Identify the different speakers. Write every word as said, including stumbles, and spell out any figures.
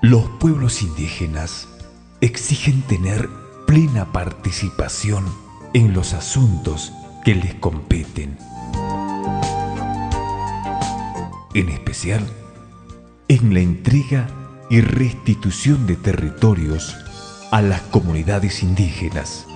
Speaker 1: Los pueblos indígenas exigen tener plena participación en los asuntos que les competen, en especial en la entrega y restitución de territorios a las comunidades indígenas.